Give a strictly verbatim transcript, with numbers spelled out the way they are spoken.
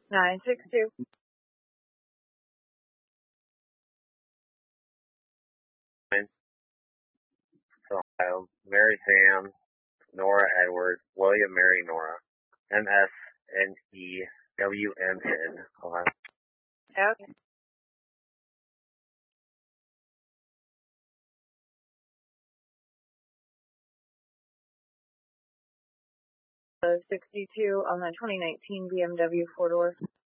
nine six two. Ohio, Mary Sam, Nora Edwards, William Mary Nora, M S N E W M N, Ohio. Okay. Uh, sixty-two on the twenty nineteen B M W four-door.